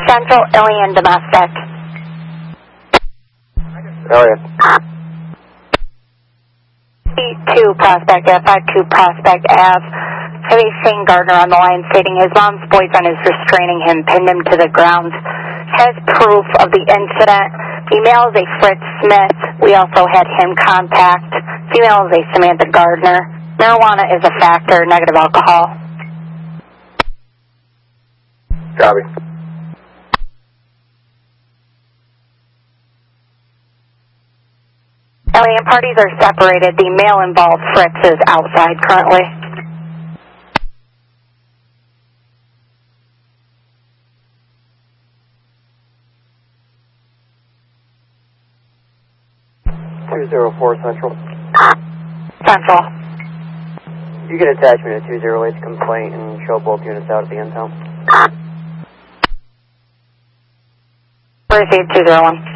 Central, Alien Domestic. Elliot. 2 Prospect Ave, 52 Prospect Ave. Heavy Shane Gardner on the line stating his mom's boyfriend is restraining him, pinned him to the ground. Has proof of the incident. Female is a Fritz Smith. We also had him contact. Female is a Samantha Gardner. Marijuana is a factor, negative alcohol. Copy. Alien parties are separated. The male involved, Fritz, is outside currently. Central. Central. You can attach me to 208's complaint and show both units out at the end town. Received 201.